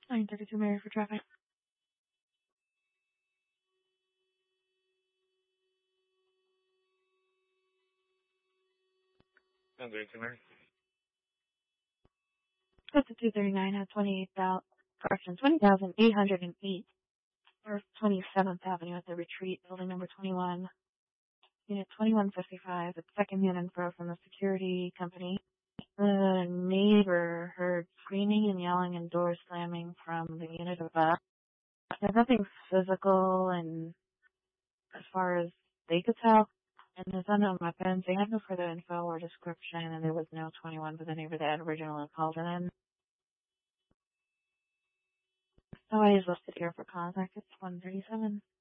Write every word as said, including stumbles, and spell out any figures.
nine thirty-two Mary for traffic. nine thirty-two Mary. That's a two thirty-nine at twenty-eight thousand, correction, twenty thousand eight hundred eight, North twenty-seventh Avenue at the Retreat, building number twenty-one, unit twenty-one fifty-five, the second hit info from the security company. The neighbor heard screaming and yelling and doors slamming from the unit above. There's nothing physical, and as far as they could tell, and there's unknown weapons. They have no further info or description, and there was no twenty-one for the neighbor that had originally called it in. Nobody is listed here for contact. It's one thirty-seven.